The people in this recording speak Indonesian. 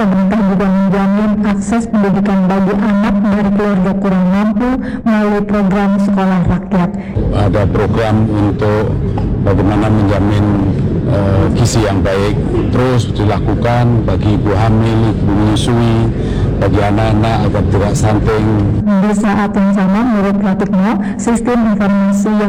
Pemerintah juga menjamin akses pendidikan bagi anak dari keluarga kurang mampu melalui program sekolah rakyat. Ada program untuk bagaimana menjamin gizi yang baik terus dilakukan bagi ibu hamil, ibu menyusui, bagi anak-anak agar tidak stunting. Di saat yang sama, menurut Pratikno, sistem informasi yang